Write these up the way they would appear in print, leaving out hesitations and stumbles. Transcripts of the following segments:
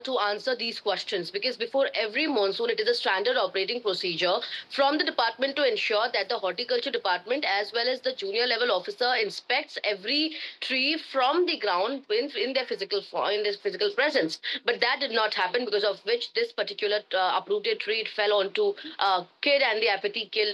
to answer these questions, because before every monsoon, it is a standard operating procedure from the department to ensure that the horticulture department as well as the junior level officer inspects every tree from the ground in their in their physical presence. But that did not happen, because of which this particular uprooted tree, it fell onto a kid, and the apathy killed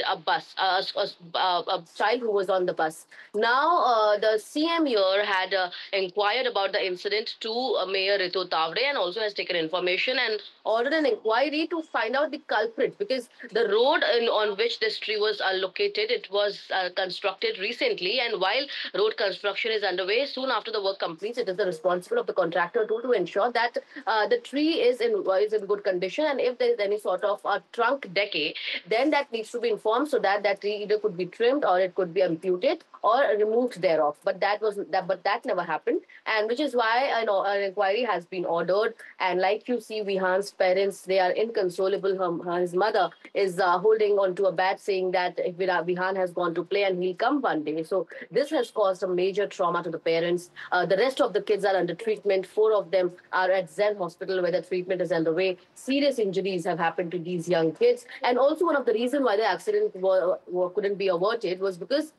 a child who was on the bus. Now, the CM here had inquired about the incident to Mayor Ritu Tavre, and also has taken information and ordered an inquiry to find out the culprit, because the road on which this tree was located, it was constructed recently, and while road construction is underway, soon after the work completes, it is the responsibility of the contractor to ensure that the tree is in good condition, and if there is any sort of trunk decay, then that needs to be informed, so that that tree either could be trimmed or it could be amputed or removed thereof. But that never happened, and which is why an inquiry has been ordered. And like you see, Vihan's parents, they are inconsolable. His mother is holding on to a bat, saying that if Vihan has gone to play and he'll come one day. So this has caused a major trauma to the parents. The rest of the kids are under treatment. Four of them are at Zen Hospital, where the treatment is underway. Serious injuries have happened to these young kids. And also, one of the reasons why the accident couldn't be averted was because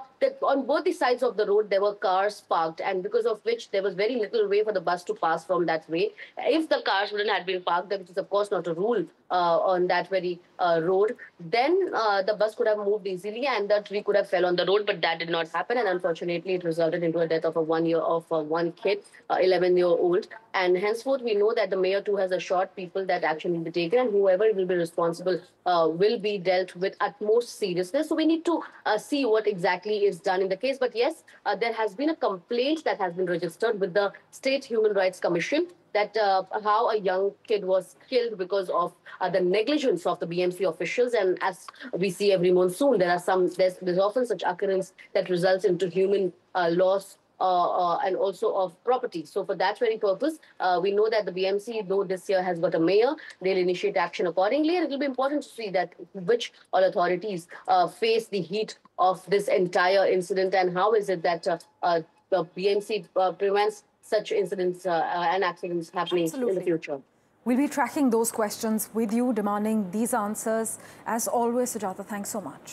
on both the sides of the road there were cars parked, and because of which there was very little way for the bus to pass from that way. If the cars wouldn't have been parked, which is of course not a rule on that very road, then the bus could have moved easily and the tree could have fell on the road. But that did not happen, and unfortunately, it resulted into a death of one kid, 11-year-old. And henceforth, we know that the mayor too has assured people that action will be taken, and whoever will be responsible will be dealt with utmost seriousness. So we need to see what exactly is done in the case. But yes, there has been a complaint that has been registered with the State Human Rights Commission, that how a young kid was killed because of the negligence of the BMC officials. And as we see every monsoon, there's often such occurrence that results into human loss, and also of property. So for that very purpose, we know that the BMC, though this year has got a mayor, they'll initiate action accordingly, and it will be important to see that which all authorities face the heat of this entire incident, and how is it that the BMC prevents such incidents and accidents happening in the Absolutely. future. We'll be tracking those questions with you, demanding these answers. As always, Sujata, thanks so much.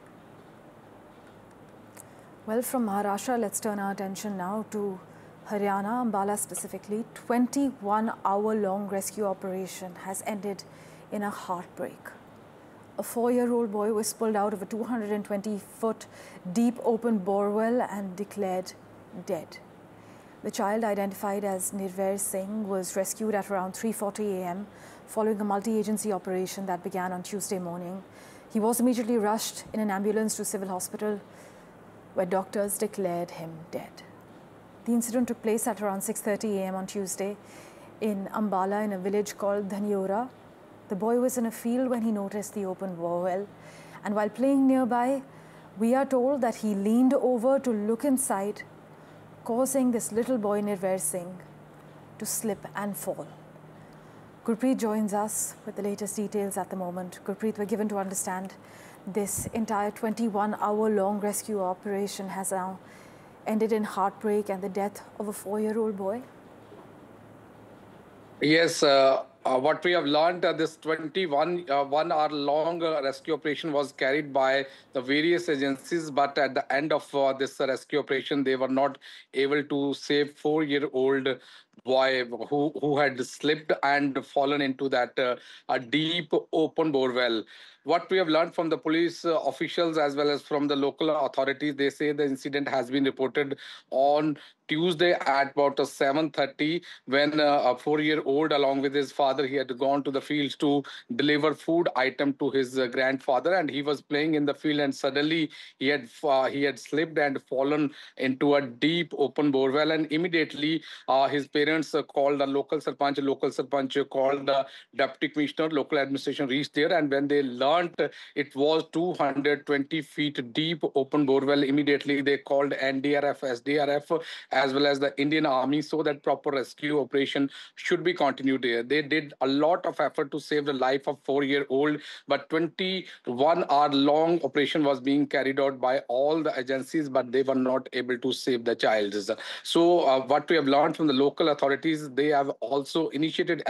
Well, from Maharashtra, let's turn our attention now to Haryana, Ambala specifically. 21-hour-long rescue operation has ended in a heartbreak. A 4-year-old boy was pulled out of a 220-foot deep open borewell and declared dead. The child, identified as Nirvair Singh, was rescued at around 3:40 a.m. following a multi-agency operation that began on Tuesday morning. He was immediately rushed in an ambulance to civil hospital, where doctors declared him dead. The incident took place at around 6:30 a.m. on Tuesday in Ambala, in a village called Dhaniora. The boy was in a field when he noticed the open borewell, and while playing nearby, we are told that he leaned over to look inside, causing this little boy Nirvair Singh to slip and fall. Gurpreet joins us with the latest details at the moment. Gurpreet, we're given to understand this entire 21-hour-long rescue operation has now ended in heartbreak and the death of a 4-year-old boy. Yes, what we have learned, this 1 hour long rescue operation was carried by the various agencies, but at the end of this rescue operation, they were not able to save 4-year-old boy who had slipped and fallen into that a deep open bore well. What we have learned from the police officials as well as from the local authorities, they say the incident has been reported on Tuesday at about 7:30, when a 4-year-old, along with his father, he had gone to the fields to deliver food item to his grandfather, and he was playing in the field, and suddenly he had slipped and fallen into a deep open borewell, and immediately his parents called the local sarpanch called the deputy commissioner, local administration reached there, and when they learnt it was 220 feet deep open borewell, immediately they called NDRF, SDRF, as well as the Indian Army, so that proper rescue operation should be continued there. They did a lot of effort to save the life of 4-year-old, but 21-hour-long operation was being carried out by all the agencies, but they were not able to save the child. So what we have learned from the local authorities, they have also initiated